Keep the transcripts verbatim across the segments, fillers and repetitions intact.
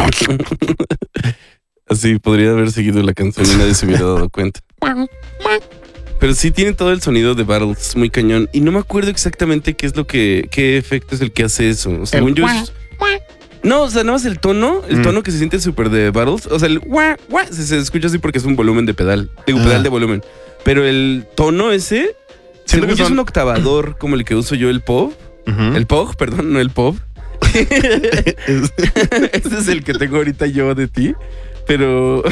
Así podría haber seguido la canción y nadie se hubiera dado cuenta. Pero sí tiene todo el sonido de Battles muy cañón. Y no me acuerdo exactamente qué es lo que, qué efecto es el que hace eso. Según yo es... No, o sea, nada más el tono, el mm. tono que se siente súper de Battles. O sea, el wah, wah, se, se escucha así porque es un volumen de pedal. Digo, ah. pedal de volumen. Pero el tono ese, según yo son... es un octavador como el que uso yo, el pop. Uh-huh. El pop, perdón, no el pop. Este es el que tengo ahorita yo de ti. Pero...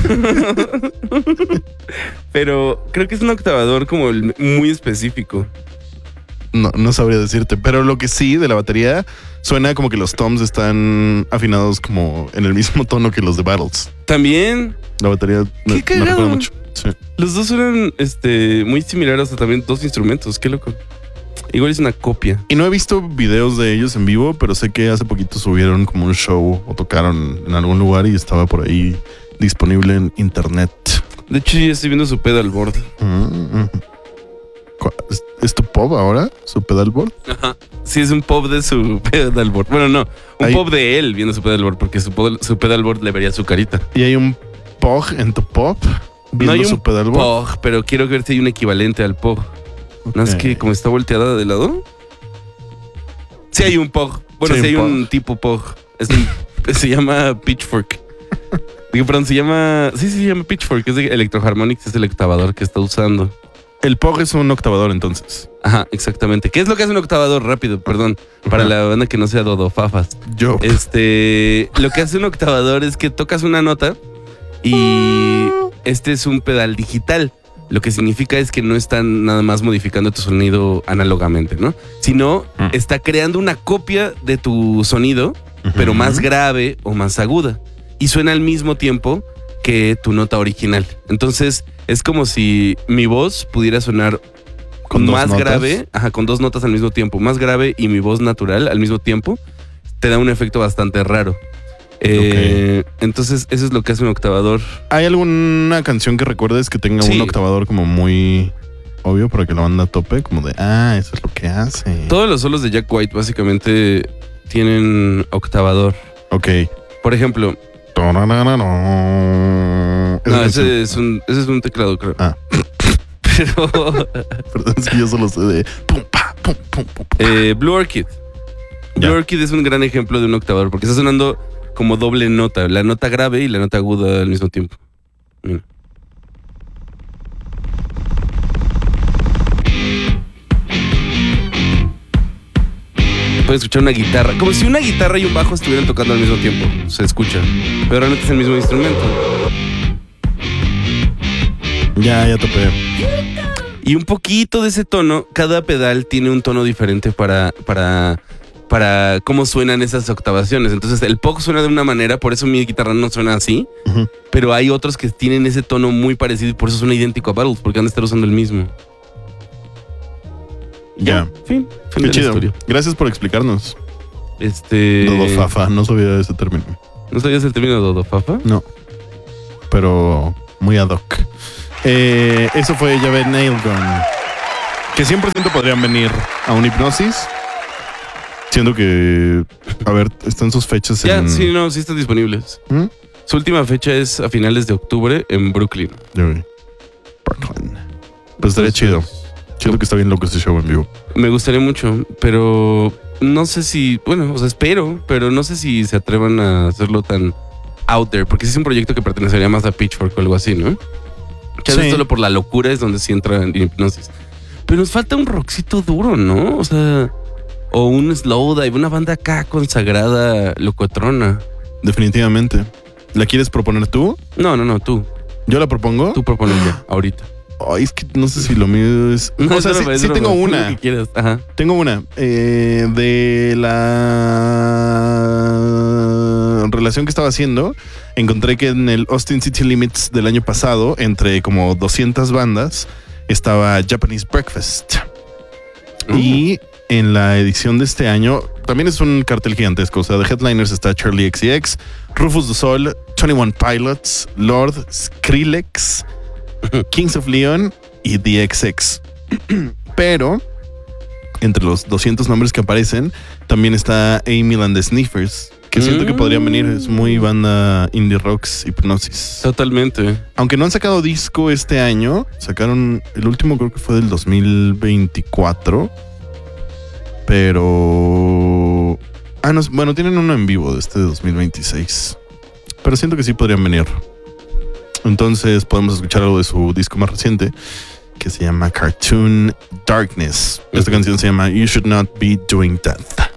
pero creo que es un octavador como el muy específico. No, no sabría decirte, pero lo que sí de la batería suena como que los toms están afinados como en el mismo tono que los de Battles. También. La batería me, me recuerda mucho. Sí. Los dos suenan este, muy similares, hasta también dos instrumentos, qué loco. Igual es una copia. Y no he visto videos de ellos en vivo, pero sé que hace poquito subieron como un show o tocaron en algún lugar y estaba por ahí disponible en internet. De hecho, ya estoy viendo su pedalboard. Mm-hmm. ¿Es, ¿Es tu pop ahora? ¿Su pedalboard? Ajá. Sí, es un pop de su pedalboard. Bueno, no, un Ahí. pop de él viendo su pedalboard, porque su, su pedalboard le vería su carita. ¿Y hay un pog en tu pop? No hay un pog, pero quiero ver si hay un equivalente al pog. Okay. No es que como está volteada de lado. Sí hay un pog. Bueno, sí, sí hay un, un tipo pog. Es un, se llama Pitchfork. Digo, perdón, se llama... Sí, sí, se llama Pitchfork. Es de Electro-Harmonix, es el octavador que está usando. El pog es un octavador, entonces. Ajá, exactamente. ¿Qué es lo que hace un octavador? Rápido, perdón. Para Ajá. la banda que no sea dodofafas. Yo. Este... Lo que hace un octavador es que tocas una nota y este es un pedal digital. Lo que significa es que no están nada más modificando tu sonido análogamente, ¿no? Sino uh-huh. está creando una copia de tu sonido, uh-huh. pero más grave o más aguda. Y suena al mismo tiempo que tu nota original. Entonces, es como si mi voz pudiera sonar con más grave, ajá, con dos notas al mismo tiempo, más grave y mi voz natural al mismo tiempo, te da un efecto bastante raro. Eh, okay. Entonces, eso es lo que hace un octavador. ¿Hay alguna canción que recuerdes que tenga sí. un octavador como muy obvio para que la banda tope? Como de, ah, eso es lo que hace. Todos los solos de Jack White básicamente tienen octavador. Ok. Por ejemplo... No, ese es, un, ese es un teclado, creo. Ah. Pero... Perdón, es que yo solo sé de... Pum, pa, pum, pum, pum, eh, Blue Orchid. Blue yeah. Orchid es un gran ejemplo de un octavador porque está sonando... como doble nota, la nota grave y la nota aguda al mismo tiempo. Mira. Puedes escuchar una guitarra, como si una guitarra y un bajo estuvieran tocando al mismo tiempo. Se escucha, pero realmente es el mismo instrumento. Ya, ya topé. Y un poquito de ese tono, cada pedal tiene un tono diferente para... para para cómo suenan esas octavaciones. Entonces el pop suena de una manera, por eso mi guitarra no suena así, uh-huh. pero hay otros que tienen ese tono muy parecido y por eso suena idéntico a Battles, porque han de estar usando el mismo. Ya. Yeah. Fin. fin Qué chido. Gracias por explicarnos. Este... Dodofafa, no sabía ese término. ¿No sabías el término dodofafa? No. Pero muy ad hoc. Eh, eso fue Javed Nailgun. Que cien por ciento podrían venir a un Hipnosis. Siendo que, a ver, están sus fechas ya, en... sí, no, sí están disponibles. ¿Mm? Su última fecha es a finales de octubre en Brooklyn. Brooklyn. Pues estaría chido. Siento que está bien loco este show en vivo. Me gustaría mucho, pero no sé si... Bueno, o sea, espero, pero no sé si se atrevan a hacerlo tan out there. Porque si es un proyecto que pertenecería más a Pitchfork o algo así, ¿no? Ya sí. Solo por la locura es donde sí entra en Hipnosis. Pero nos falta un rockcito duro, ¿no? O sea... O un slowdive, una banda acá consagrada locotrona. Definitivamente. ¿La quieres proponer tú? No, no, no, tú. ¿Yo la propongo? Tú propones ya, ahorita. Ay, es que no sé si lo mío es... No, o sea, sí, sí tengo una. Que quieras. Ajá. Tengo una. Eh, de la relación que estaba haciendo, encontré que en el Austin City Limits del año pasado, entre como doscientas bandas, estaba Japanese Breakfast. Uh. Y... en la edición de este año, también es un cartel gigantesco. O sea, de headliners está Charlie X C X, Rufus Du Sol, twenty-one Pilots, Lord, Skrillex, Kings of Leon y The X X. Pero, entre los doscientos nombres que aparecen, también está Emil and the Sniffers, que siento Mm. que podrían venir. Es muy banda indie rocks, Hipnosis. Totalmente. Aunque no han sacado disco este año, sacaron el último, creo que fue del dos mil veinticuatro. Pero... Ah, no, bueno, tienen uno en vivo de este de dos mil veintiséis. Pero siento que sí podrían venir. Entonces podemos escuchar algo de su disco más reciente, que se llama Cartoon Darkness. Esta Ujú. canción se llama You Should Not Be Doing That.